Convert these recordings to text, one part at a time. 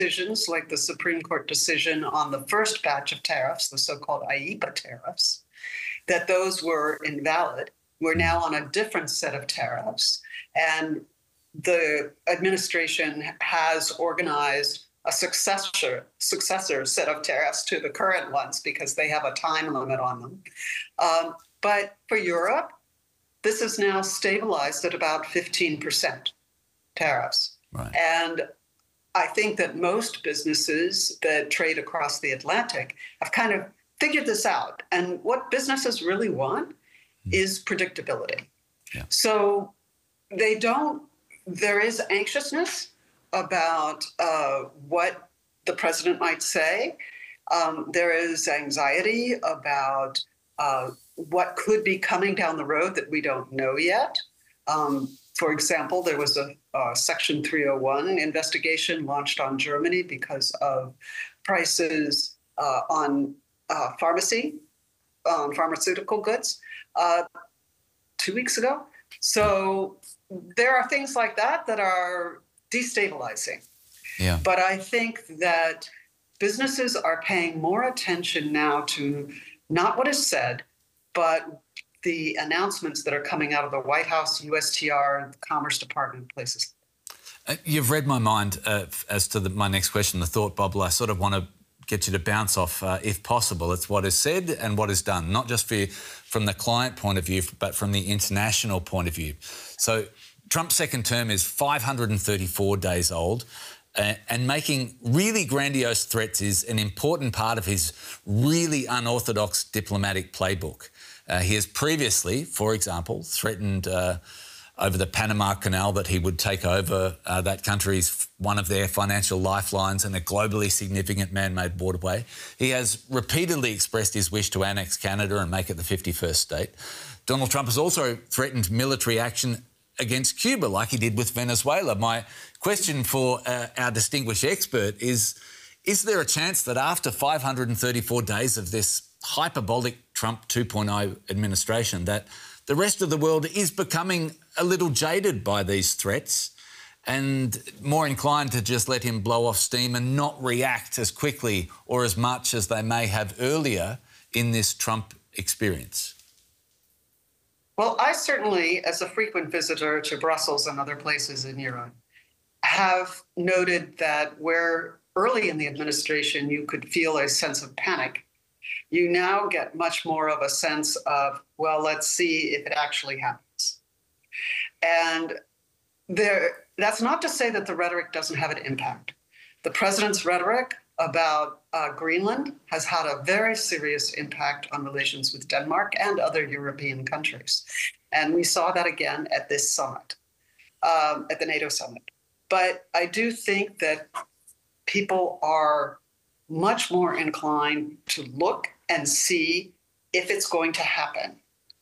decisions, like the Supreme Court decision on the first batch of tariffs, the so-called IEEPA tariffs, that those were invalid. We're now on a different set of tariffs, and the administration has organized a successor set of tariffs to the current ones because they have a time limit on them. But for Europe, this is now stabilized at about 15% tariffs. Right. And I think that most businesses that trade across the Atlantic have kind of figured this out. And what businesses really want is predictability. Yeah. So there is anxiousness about what the president might say. There is anxiety about what could be coming down the road that we don't know yet. For example, there was a Section 301 investigation launched on Germany because of prices on pharmaceutical goods 2 weeks ago. So there are things like that that are destabilizing. Yeah. But I think that businesses are paying more attention now to not what is said, but the announcements that are coming out of the White House, USTR, and the Commerce Department, places. You've read my mind as to my next question, the thought bubble. I sort of want to get you to bounce off, if possible. It's what is said and what is done, not just from the client point of view, but from the international point of view. So Trump's second term is 534 days old, and making really grandiose threats is an important part of his really unorthodox diplomatic playbook. He has previously, for example, threatened over the Panama Canal that he would take over that country's one of their financial lifelines and a globally significant man-made waterway. He has repeatedly expressed his wish to annex Canada and make it the 51st state. Donald Trump has also threatened military action against Cuba like he did with Venezuela. My question for our distinguished expert is there a chance that after 534 days of this hyperbolic Trump 2.0 administration that the rest of the world is becoming a little jaded by these threats and more inclined to just let him blow off steam and not react as quickly or as much as they may have earlier in this Trump experience? Well, I certainly, as a frequent visitor to Brussels and other places in Europe, have noted that where early in the administration you could feel a sense of panic, you now get much more of a sense of, well, let's see if it actually happens. And that's not to say that the rhetoric doesn't have an impact. The president's rhetoric about Greenland has had a very serious impact on relations with Denmark and other European countries. And we saw that again at this summit, at the NATO summit. But I do think that people are much more inclined to look and see if it's going to happen,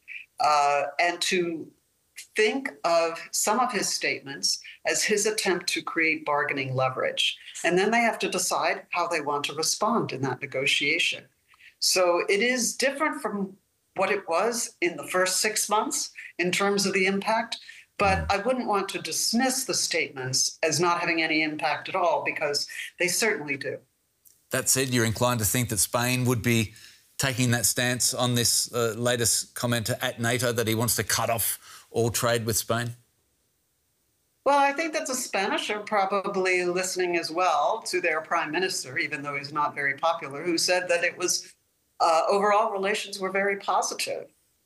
and to think of some of his statements as his attempt to create bargaining leverage. And then they have to decide how they want to respond in that negotiation. So it is different from what it was in the first 6 months in terms of the impact, but I wouldn't want to dismiss the statements as not having any impact at all, because they certainly do. That said, you're inclined to think that Spain would be taking that stance on this latest comment at NATO that he wants to cut off all trade with Spain? Well, I think that the Spanish are probably listening as well to their prime minister, even though he's not very popular, who said that it was overall relations were very positive.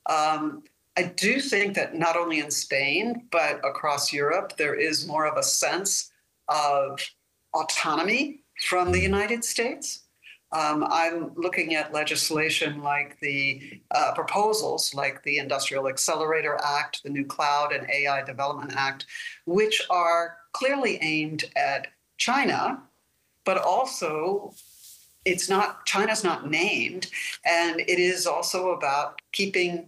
I do think that not only in Spain, but across Europe, there is more of a sense of autonomy from the United States. I'm looking at legislation like the proposals like the Industrial Accelerator Act, the new Cloud and AI Development Act, which are clearly aimed at China, but also China's not named, and it is also about keeping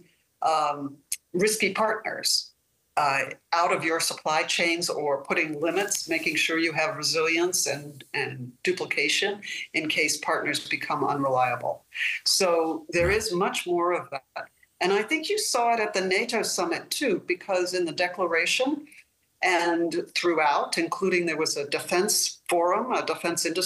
risky partners out of your supply chains, or putting limits, making sure you have resilience and duplication in case partners become unreliable. So there is much more of that. And I think you saw it at the NATO summit too, because in the declaration, and throughout, including there was a defense forum, a defense industry